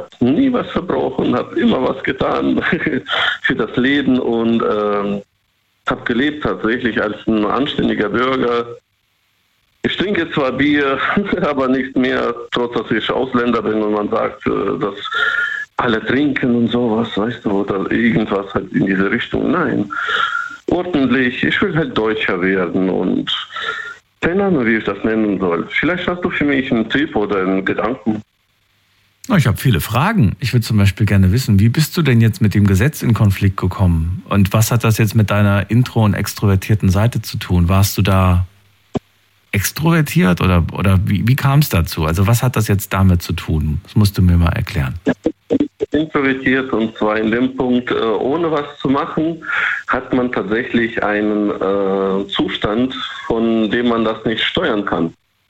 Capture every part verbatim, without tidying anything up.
habe nie was verbrochen, habe immer was getan für das Leben und äh, habe gelebt tatsächlich als ein anständiger Bürger. Ich trinke zwar Bier, aber nicht mehr, trotz dass ich Ausländer bin und man sagt, dass alle trinken und sowas, weißt du, oder irgendwas halt in diese Richtung. Nein, ordentlich, ich will halt Deutscher werden und keine Ahnung, wie ich das nennen soll. Vielleicht hast du für mich einen Tipp oder einen Gedanken. Ich habe viele Fragen. Ich würde zum Beispiel gerne wissen, wie bist du denn jetzt mit dem Gesetz in Konflikt gekommen? Und was hat das jetzt mit deiner intro- und extrovertierten Seite zu tun? Warst du da extrovertiert oder, oder wie, wie kam es dazu? Also was hat das jetzt damit zu tun? Das musst du mir mal erklären. Introvertiert, und zwar in dem Punkt, ohne was zu machen, hat man tatsächlich einen äh, Zustand, von dem man das nicht steuern kann.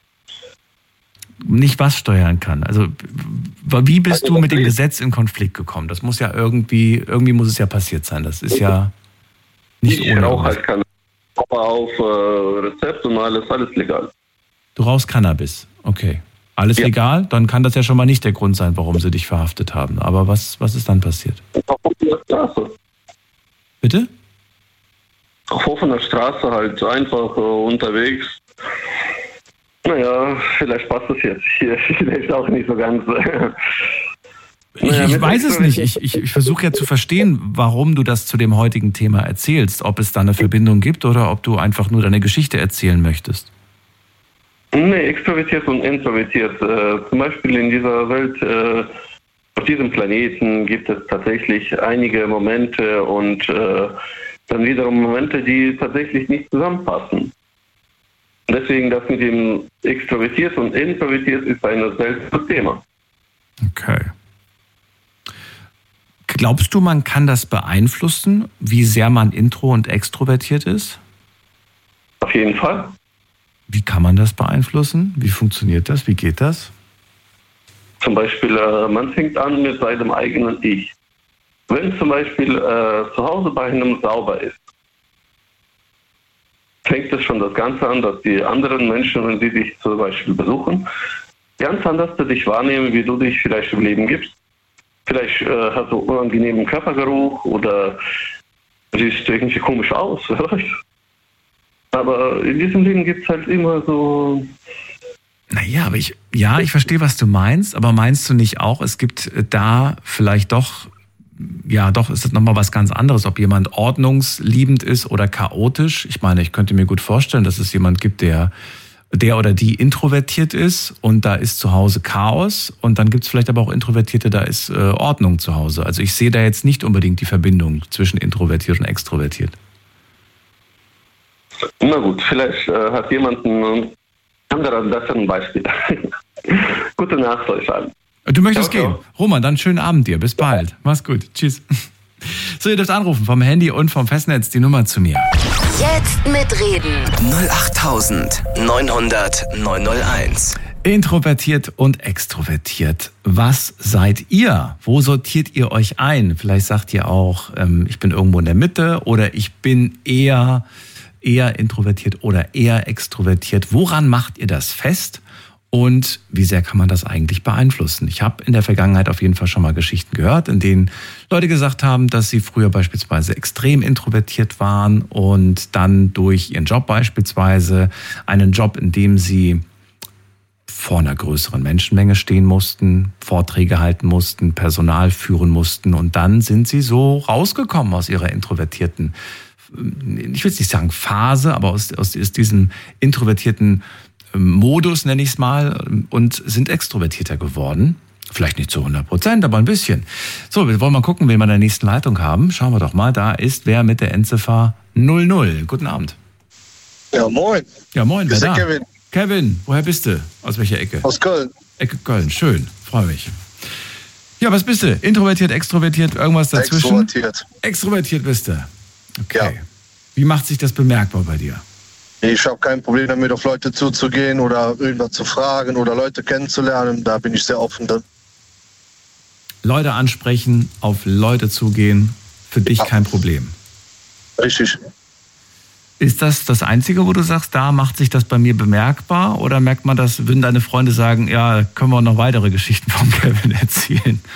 Nicht was steuern kann. Also wie bist also, du mit dem Gesetz in Konflikt gekommen? Das muss ja irgendwie, irgendwie muss es ja passiert sein. Das ist ja nicht ich ohne. Ich rauche halt Cannabis, aber auf äh, Rezept und alles, alles legal. Du rauchst Cannabis, okay. Alles ja. Legal? Dann kann das ja schon mal nicht der Grund sein, warum sie dich verhaftet haben. Aber was, was ist dann passiert? Auf offener Straße. Bitte? Auf offener Straße halt einfach äh, unterwegs. Naja, vielleicht passt es jetzt hier, vielleicht auch nicht so ganz. Ich, ich weiß es nicht. Ich, ich, ich versuche ja zu verstehen, warum du das zu dem heutigen Thema erzählst. Ob es da eine Verbindung gibt oder ob du einfach nur deine Geschichte erzählen möchtest. Nee, extrovertiert und introvertiert. Äh, zum Beispiel in dieser Welt, äh, auf diesem Planeten gibt es tatsächlich einige Momente und äh, dann wiederum Momente, die tatsächlich nicht zusammenpassen. Deswegen das mit dem extrovertiert und introvertiert ist ein seltenes Thema. Okay. Glaubst du, man kann das beeinflussen, wie sehr man intro- und extrovertiert ist? Auf jeden Fall. Wie kann man das beeinflussen? Wie funktioniert das? Wie geht das? Zum Beispiel, äh, man fängt an mit seinem eigenen Ich. Wenn zum Beispiel äh, zu Hause bei einem sauber ist, fängt es schon das Ganze an, dass die anderen Menschen, wenn sie dich zum Beispiel besuchen, ganz anders für dich wahrnehmen, wie du dich vielleicht im Leben gibst. Vielleicht äh, hast du unangenehmen Körpergeruch oder siehst irgendwie komisch aus. Aber in diesem Leben gibt es halt immer so... Naja, aber ich, ja, ich verstehe, was du meinst, aber meinst du nicht auch, es gibt da vielleicht doch, ja, doch ist das nochmal was ganz anderes, ob jemand ordnungsliebend ist oder chaotisch? Ich meine, ich könnte mir gut vorstellen, dass es jemand gibt, der, der oder die introvertiert ist und da ist zu Hause Chaos, und dann gibt es vielleicht aber auch Introvertierte, da ist äh, Ordnung zu Hause. Also ich sehe da jetzt nicht unbedingt die Verbindung zwischen introvertiert und extrovertiert. Na gut, vielleicht äh, hat jemand ein anderes besseres Beispiel. Gute Nacht euch allen. Du möchtest ciao, gehen. ciao. Roman, dann schönen Abend dir. Bis bald. Mach's gut. Tschüss. So, ihr dürft anrufen vom Handy und vom Festnetz die Nummer zu mir. Jetzt mitreden. null acht neun null null neun null eins. Introvertiert und extrovertiert. Was seid ihr? Wo sortiert ihr euch ein? Vielleicht sagt ihr auch, ähm, ich bin irgendwo in der Mitte oder ich bin eher, eher introvertiert oder eher extrovertiert. Woran macht ihr das fest? Und wie sehr kann man das eigentlich beeinflussen? Ich habe in der Vergangenheit auf jeden Fall schon mal Geschichten gehört, in denen Leute gesagt haben, dass sie früher beispielsweise extrem introvertiert waren und dann durch ihren Job beispielsweise, einen Job, in dem sie vor einer größeren Menschenmenge stehen mussten, Vorträge halten mussten, Personal führen mussten, und dann sind sie so rausgekommen aus ihrer introvertierten, ich will jetzt nicht sagen Phase, aber aus, aus diesem introvertierten Modus, nenne ich es mal, und sind extrovertierter geworden. Vielleicht nicht zu hundert Prozent, aber ein bisschen. So, wir wollen mal gucken, wen wir in der nächsten Leitung haben. Schauen wir doch mal, da ist wer mit der Endziffer null null. Guten Abend. Ja, moin. Ja, moin, wer da? Kevin. Kevin, woher bist du? Aus welcher Ecke? Aus Köln. Ecke Köln, schön, freue mich. Ja, was bist du? Introvertiert, extrovertiert, irgendwas dazwischen? Extrovertiert. Extrovertiert bist du. Okay. Ja. Wie macht sich das bemerkbar bei dir? Ich habe kein Problem damit, auf Leute zuzugehen oder irgendwas zu fragen oder Leute kennenzulernen. Da bin ich sehr offen drin. Leute ansprechen, auf Leute zugehen, für dich kein Problem. Richtig. Ist das das Einzige, wo du sagst, da macht sich das bei mir bemerkbar? Oder merkt man das, würden deine Freunde sagen, ja, können wir noch weitere Geschichten vom Kevin erzählen?